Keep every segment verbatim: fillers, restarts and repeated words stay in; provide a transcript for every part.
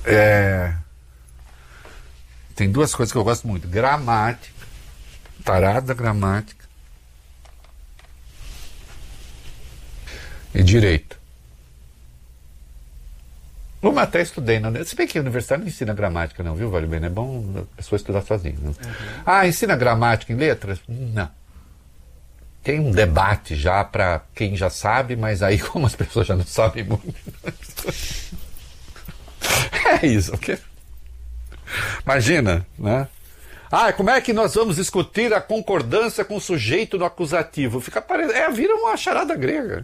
É... Tem duas coisas que eu gosto muito. Gramática. Tarado da gramática. E direito. Uma até estudei. Na... Se bem que a universidade não ensina gramática não, viu, Vale Bem? É bom a pessoa estudar sozinha. Uhum. Ah, ensina gramática em letras? Não. Tem um debate já para quem já sabe, mas aí como as pessoas já não sabem muito... é isso, porque... Imagina, né? Ah, como é que nós vamos discutir a concordância com o sujeito no acusativo? Fica parecendo... É, vira uma charada grega.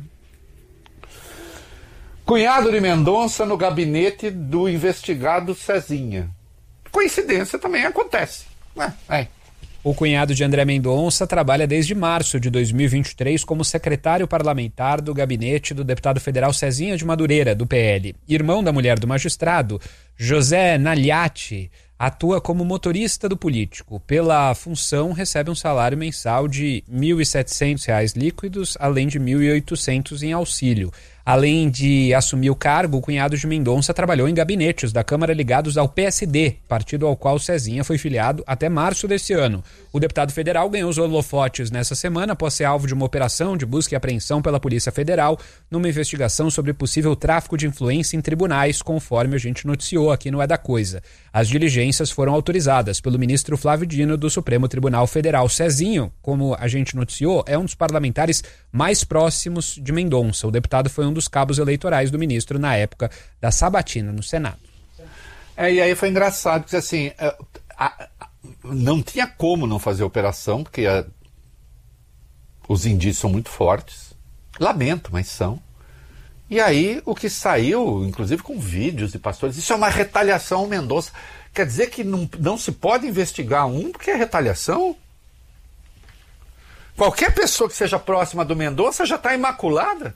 Cunhado de Mendonça no gabinete do investigado Cezinha. Coincidência também acontece. É, é. O cunhado de André Mendonça trabalha desde março de dois mil e vinte e três como secretário parlamentar do gabinete do deputado federal Cezinha de Madureira, do P L. Irmão da mulher do magistrado, José Nagliati atua como motorista do político. Pela função, recebe um salário mensal de mil e setecentos reais líquidos, além de mil e oitocentos em auxílio. Além de assumir o cargo, o cunhado de Mendonça trabalhou em gabinetes da Câmara ligados ao P S D, partido ao qual Cezinha foi filiado até março desse ano. O deputado federal ganhou os holofotes nessa semana após ser alvo de uma operação de busca e apreensão pela Polícia Federal numa investigação sobre possível tráfico de influência em tribunais, conforme a gente noticiou aqui no É da Coisa. As diligências foram autorizadas pelo ministro Flávio Dino do Supremo Tribunal Federal. Cezinho, como a gente noticiou, é um dos parlamentares mais próximos de Mendonça. O deputado foi um dos cabos eleitorais do ministro na época da sabatina no Senado. É, e aí foi engraçado, porque assim, a, a, a, não tinha como não fazer operação, porque a, os indícios são muito fortes. Lamento, mas são. E aí o que saiu, inclusive com vídeos de pastores, isso é uma retaliação ao Mendonça. Quer dizer que não, não se pode investigar um porque é retaliação? Qualquer pessoa que seja próxima do Mendonça já está imaculada.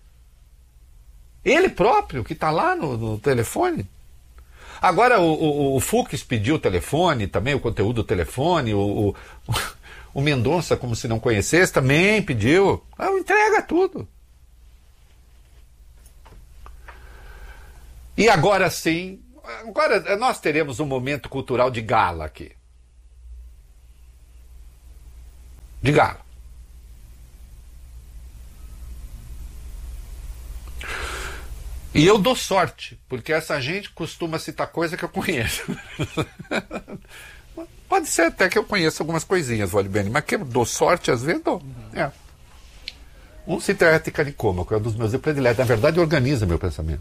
Ele próprio, que está lá no, no telefone. Agora o, o, o Fux pediu o telefone, também o conteúdo do telefone, o, o, o Mendonça, como se não conhecesse, também pediu. Ah, entrega tudo. E agora sim, agora nós teremos um momento cultural de gala aqui. De gala. E eu dou sorte, porque essa gente costuma citar coisa que eu conheço. Pode ser até que eu conheça algumas coisinhas, Vale Bem, mas que eu dou sorte, às vezes dou. É. Um cita a Ética Nicômaco, é um dos meus prediletos. Na verdade, organiza meu pensamento.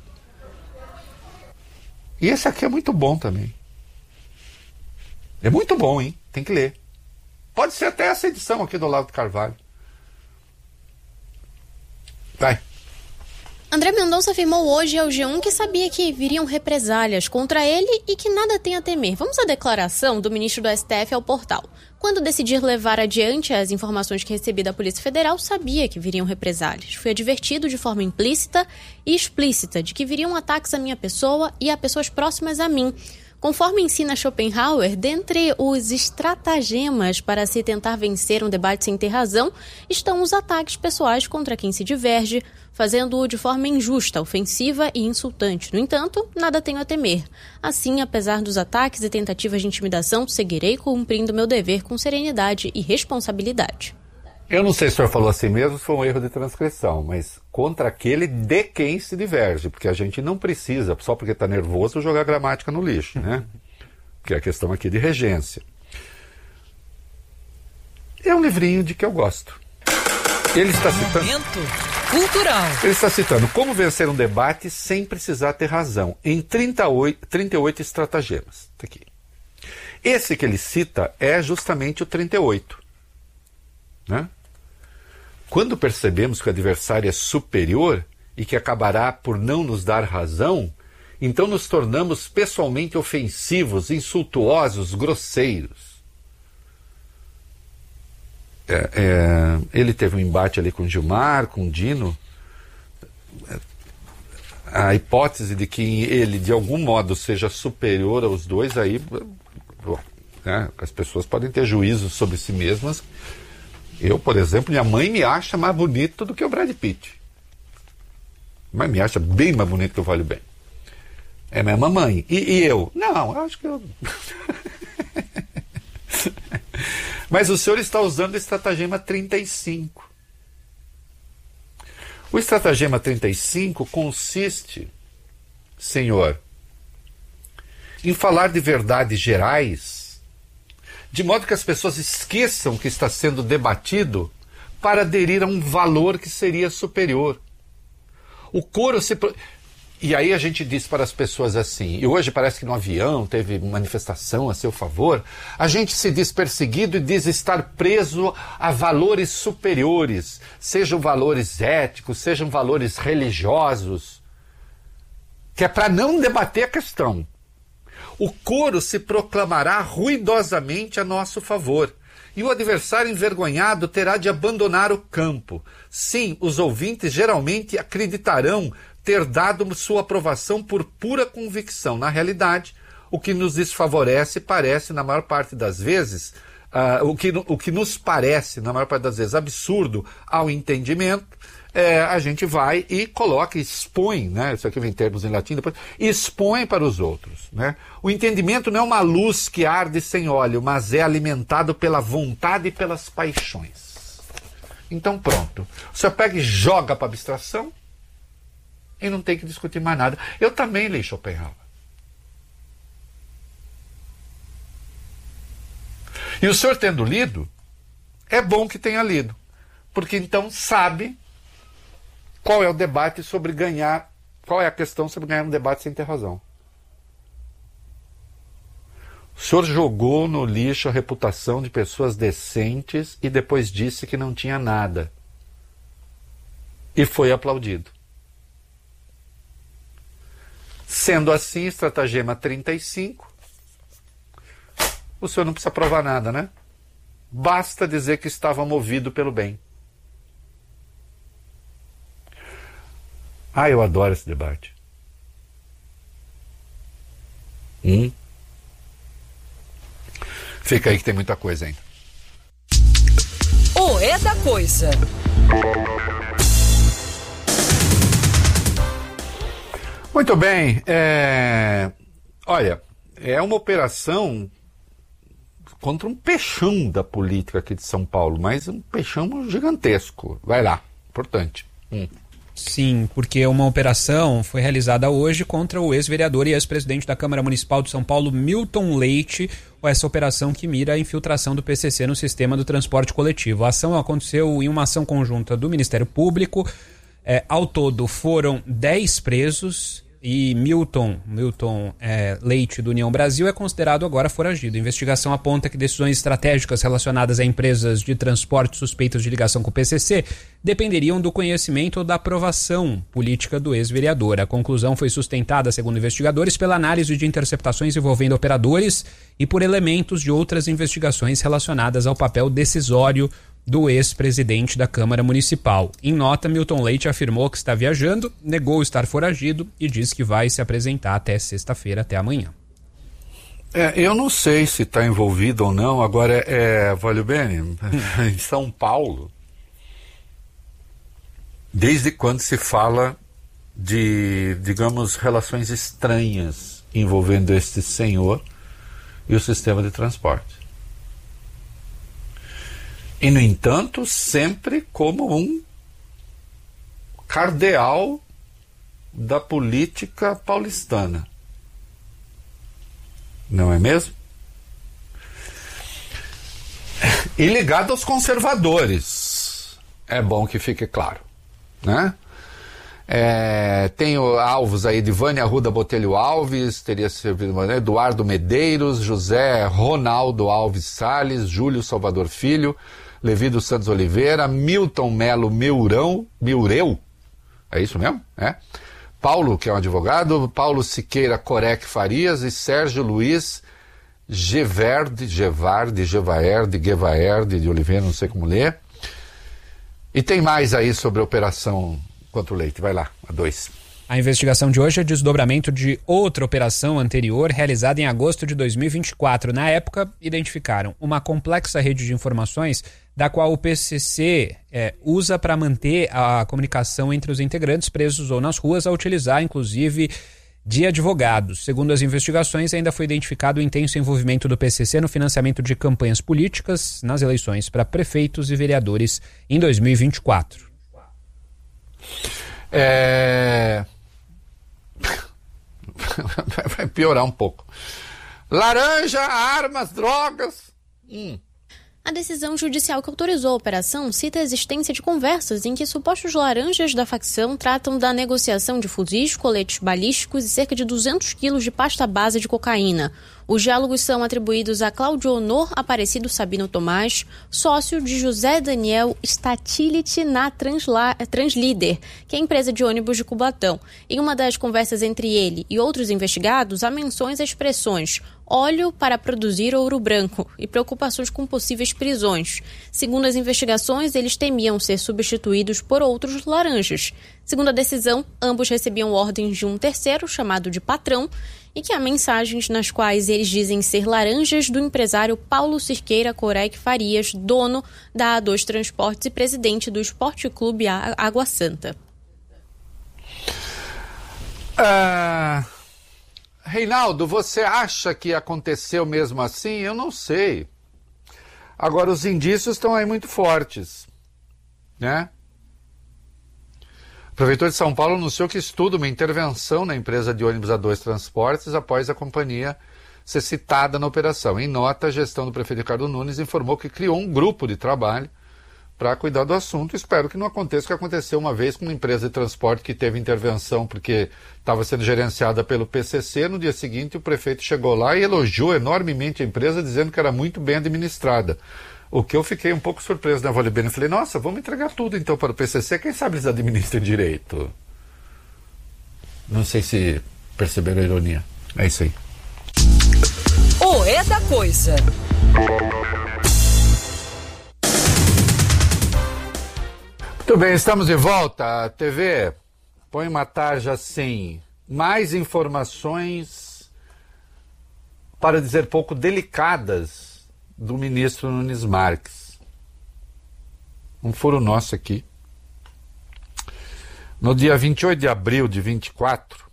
E esse aqui é muito bom também. É muito bom, hein? Tem que ler. Pode ser até essa edição aqui do Olavo de Carvalho. Vai. André Mendonça afirmou hoje ao G um que sabia que viriam represálias contra ele e que nada tem a temer. Vamos à declaração do ministro do S T F ao portal. Quando decidir levar adiante as informações que recebi da Polícia Federal, sabia que viriam represálias. Fui advertido de forma implícita e explícita de que viriam ataques à minha pessoa e a pessoas próximas a mim. Conforme ensina Schopenhauer, dentre os estratagemas para se tentar vencer um debate sem ter razão, estão os ataques pessoais contra quem se diverge, fazendo-o de forma injusta, ofensiva e insultante. No entanto, nada tenho a temer. Assim, apesar dos ataques e tentativas de intimidação, seguirei cumprindo meu dever com serenidade e responsabilidade. Eu não sei se o senhor falou assim mesmo, se foi um erro de transcrição, mas contra aquele de quem se diverge, porque a gente não precisa, só porque está nervoso, jogar gramática no lixo, né? Porque é a questão aqui de regência. É um livrinho de que eu gosto. Ele está citando... Momento cultural. Ele está citando como vencer um debate sem precisar ter razão, em trinta e oito, trinta e oito estratagemas. Tá aqui. Esse que ele cita é justamente o trinta e oito. Né? Quando percebemos que o adversário é superior e que acabará por não nos dar razão, então nos tornamos pessoalmente ofensivos, insultuosos, grosseiros. É, é, ele teve um embate ali com Gilmar, com Dino. A hipótese de que ele de algum modo seja superior aos dois, aí bom, né? As pessoas podem ter juízos sobre si mesmas. Eu, por exemplo, minha mãe me acha mais bonito do que o Brad Pitt. Mas me acha bem mais bonito que o Vale Bem. É minha mamãe. E, e eu? Não, eu acho que eu... Mas o senhor está usando o estratagema trinta e cinco. O estratagema trinta e cinco consiste, senhor, em falar de verdades gerais, de modo que as pessoas esqueçam que está sendo debatido para aderir a um valor que seria superior. O coro se... E aí a gente diz para as pessoas assim, e hoje parece que no avião teve manifestação a seu favor, a gente se diz perseguido e diz estar preso a valores superiores, sejam valores éticos, sejam valores religiosos, que é para não debater a questão. O coro se proclamará ruidosamente a nosso favor, e o adversário envergonhado terá de abandonar o campo. Sim, os ouvintes geralmente acreditarão ter dado sua aprovação por pura convicção. Na realidade, o que nos desfavorece parece, na maior parte das vezes, uh, o, que, o que nos parece, na maior parte das vezes, absurdo ao entendimento, é, a gente vai e coloca, expõe, né? Isso aqui vem em termos em latim, depois, expõe para os outros. Né? O entendimento não é uma luz que arde sem óleo, mas é alimentado pela vontade e pelas paixões. Então pronto. O senhor pega e joga para a abstração, e não tem que discutir mais nada. Eu também li Schopenhauer. E o senhor tendo lido, é bom que tenha lido, porque então sabe qual é o debate sobre ganhar, qual é a questão sobre ganhar um debate sem ter razão. O senhor jogou no lixo a reputação de pessoas decentes e depois disse que não tinha nada. E foi aplaudido. Sendo assim, estratagema trinta e cinco, o senhor não precisa provar nada, né? Basta dizer que estava movido pelo bem. Ah, eu adoro esse debate. Hum. Fica aí que tem muita coisa ainda. O É da Coisa. Muito bem, é... olha, é uma operação contra um peixão da política aqui de São Paulo, mas um peixão gigantesco. Vai lá, importante. Hum. Sim, porque uma operação foi realizada hoje contra o ex-vereador e ex-presidente da Câmara Municipal de São Paulo, Milton Leite, ou essa operação que mira a infiltração do P C C no sistema do transporte coletivo. A ação aconteceu em uma ação conjunta do Ministério Público. É, ao todo foram dez presos e Milton, Milton é, Leite do União Brasil é considerado agora foragido. A investigação aponta que decisões estratégicas relacionadas a empresas de transporte suspeitas de ligação com o P C C dependeriam do conhecimento ou da aprovação política do ex-vereador. A conclusão foi sustentada, segundo investigadores, pela análise de interceptações envolvendo operadores e por elementos de outras investigações relacionadas ao papel decisório do ex-presidente da Câmara Municipal. Em nota, Milton Leite afirmou que está viajando, negou estar foragido e diz que vai se apresentar até sexta-feira, até amanhã. É, eu não sei se está envolvido ou não. Agora, é, Valeu Bene, em São Paulo, desde quando se fala de, digamos, relações estranhas envolvendo este senhor e o sistema de transporte? E, no entanto, sempre como um cardeal da política paulistana. Não é mesmo? E ligado aos conservadores. É bom que fique claro, né? É, tem alvos aí de Vânia Arruda Botelho Alves, teria servido, né? Eduardo Medeiros, José Ronaldo Alves Salles, Júlio Salvador Filho, Levi dos Santos Oliveira, Milton Melo Meurão, Meureu, é isso mesmo? É. Paulo, que é um advogado, Paulo Siqueira Corec Farias e Sérgio Luiz Geverde, Gevarde, Gevaerde, Gevaerde de Oliveira, não sei como ler. E tem mais aí sobre a operação contra o Leite. Vai lá, a dois. A investigação de hoje é desdobramento de outra operação anterior realizada em agosto de dois mil e vinte e quatro. Na época, identificaram uma complexa rede de informações da qual o P C C é, usa para manter a comunicação entre os integrantes presos ou nas ruas, a utilizar, inclusive, de advogados. Segundo as investigações, ainda foi identificado o intenso envolvimento do P C C no financiamento de campanhas políticas nas eleições para prefeitos e vereadores em dois mil e vinte e quatro. É... Vai piorar um pouco. Laranja, armas, drogas. Hum. A decisão judicial que autorizou a operação cita a existência de conversas em que supostos laranjas da facção tratam da negociação de fuzis, coletes balísticos e cerca de duzentos quilos de pasta base de cocaína. Os diálogos são atribuídos a Cláudio Honor Aparecido Sabino Tomás, sócio de José Daniel Statilit na Transla- Translíder, que é a empresa de ônibus de Cubatão. Em uma das conversas entre ele e outros investigados, há menções a expressões óleo para produzir ouro branco e preocupações com possíveis prisões. Segundo as investigações, eles temiam ser substituídos por outros laranjas. Segundo a decisão, ambos recebiam ordens de um terceiro, chamado de patrão, e que há mensagens nas quais eles dizem ser laranjas do empresário Paulo Cirqueira Corec Farias, dono da A dois Transportes e presidente do Esporte Clube Água Santa. Ah, Reinaldo, você acha que aconteceu mesmo assim? Eu não sei. Agora, os indícios estão aí muito fortes, né? O prefeitor de São Paulo anunciou que estuda uma intervenção na empresa de ônibus A dois Transportes após a companhia ser citada na operação. Em nota, a gestão do prefeito Ricardo Nunes informou que criou um grupo de trabalho para cuidar do assunto. Espero que não aconteça o que aconteceu uma vez com uma empresa de transporte que teve intervenção porque estava sendo gerenciada pelo P C C. No dia seguinte, o prefeito chegou lá e elogiou enormemente a empresa, dizendo que era muito bem administrada. O que eu fiquei um pouco surpreso na Vale Bene. Falei, nossa, vamos entregar tudo então para o P C C, quem sabe eles administram direito. Não sei se perceberam a ironia. É isso aí. O É da Coisa. Muito bem, estamos de volta. T V, põe uma tarja assim. Mais informações, para dizer pouco, delicadas do ministro Nunes Marques. Um furo nosso aqui. No dia vinte e oito de abril de vinte e quatro,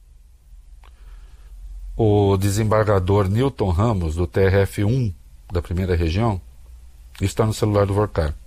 o desembargador Newton Ramos, do T R F um da primeira região, está no celular do Vorcar.